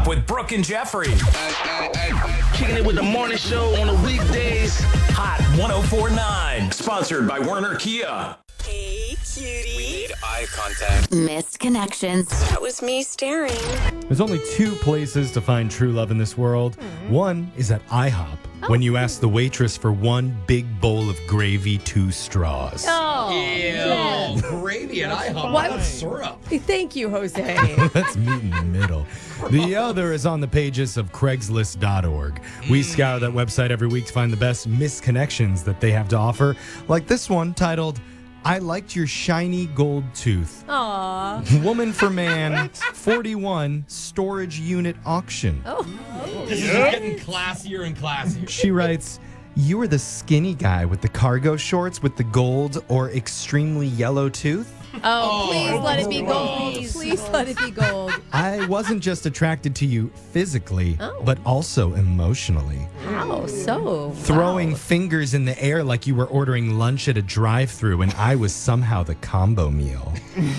Up with Brooke and Jeffrey. Kicking it with the morning show on the weekdays. Hot 104.9. Sponsored by Werner Kia. Hey, cutie. We need eye contact. Missed connections. That was me staring. There's only two places to find true love in this world. One is at IHOP, when you ask the waitress for one big bowl of gravy, 2 straws. Oh, yes. Gravy at IHOP. What? What syrup? Thank you, Jose. Let's meet in the middle. The other is on the pages of Craigslist.org. We scour that website every week to find the best misconnections that they have to offer, like this one titled, I liked your shiny gold tooth. Aw. Woman for man, 41, storage unit auction. Oh. This is getting classier and classier. She writes, you were the skinny guy with the cargo shorts with the gold or extremely yellow tooth? Oh, please let it be gold. Please let it be gold. I wasn't just attracted to you physically, but also emotionally. How so? Throwing fingers in the air like you were ordering lunch at a drive-thru and I was somehow the combo meal.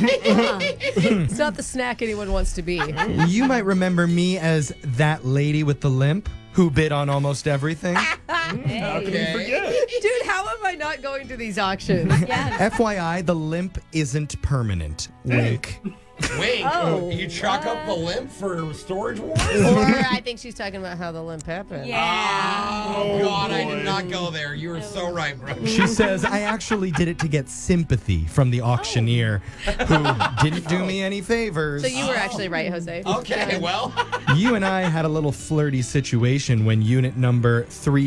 It's not the snack anyone wants to be. You might remember me as that lady with the limp who bid on almost everything. Okay. Dude, how am I not going to these auctions? FYI, the limp isn't permanent. Wink. Wait, Oh, you chalk up the limp for storage wars? Or I think she's talking about how the limp happened. Oh, God, I did not go there. You were so right, bro. She says, I actually did it to get sympathy from the auctioneer who didn't do me any favors. So you were actually right, Jose. Okay, well. You and I had a little flirty situation when unit number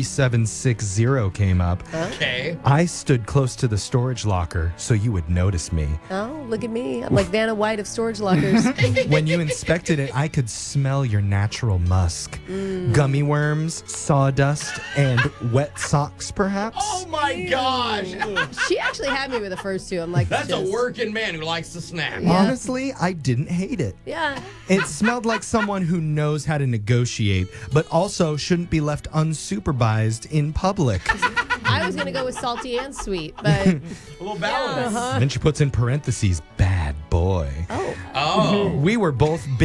3760 came up. Okay. I stood close to the storage locker so you would notice me. Oh, look at me. I'm like Vanna White of storage lockers. When you inspected it, I could smell your natural musk. Gummy worms, sawdust, and wet socks, perhaps? Oh, my gosh. She actually had me with the first two. I'm like, That's a just- working man who likes to snack. Yeah. Honestly, I didn't hate it. Yeah. It smelled like someone who knows how to negotiate, but also shouldn't be left unsupervised in public. I was going to go with salty and sweet, but. A little balance. Uh-huh. Then she puts in parentheses, bad boy. Oh. Oh. We were both